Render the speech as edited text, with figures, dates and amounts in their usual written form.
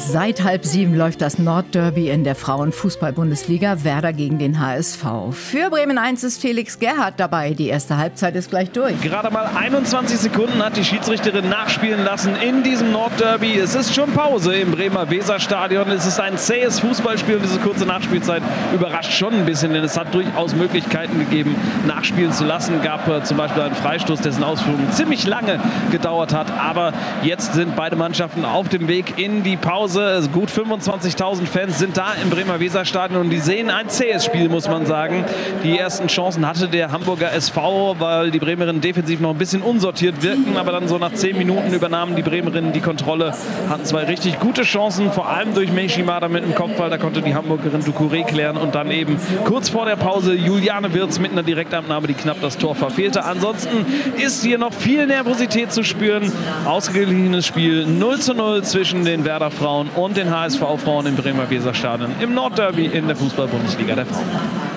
Seit 6:30 läuft das Nordderby in der Frauenfußball-Bundesliga, Werder gegen den HSV. Für Bremen 1 ist Felix Gerhardt dabei. Die erste Halbzeit ist gleich durch. Gerade mal 21 Sekunden hat die Schiedsrichterin nachspielen lassen in diesem Nordderby. Es ist schon Pause im Bremer Weserstadion. Es ist ein zähes Fußballspiel und diese kurze Nachspielzeit überrascht schon ein bisschen, denn es hat durchaus Möglichkeiten gegeben, nachspielen zu lassen. Gab zum Beispiel einen Freistoß, dessen Ausführung ziemlich lange gedauert hat. Aber jetzt sind beide Mannschaften auf dem Weg in die Pause. Gut 25.000 Fans sind da im Bremer Weserstadion und die sehen ein zähes Spiel, muss man sagen. Die ersten Chancen hatte der Hamburger SV, weil die Bremerinnen defensiv noch ein bisschen unsortiert wirkten, aber dann so nach 10 Minuten übernahmen die Bremerinnen die Kontrolle, hatten zwei richtig gute Chancen, vor allem durch Mei Shimada mit dem Kopfball, da konnte die Hamburgerin Doucouré klären und dann eben kurz vor der Pause Juliane Wirz mit einer Direktabnahme, die knapp das Tor verfehlte. Ansonsten ist hier noch viel Nervosität zu spüren. Ausgeglichenes Spiel 0:0 zwischen den Werder Frauen und den HSV-Frauen im Bremer Weserstadion im Nordderby in der Fußball-Bundesliga der Frauen.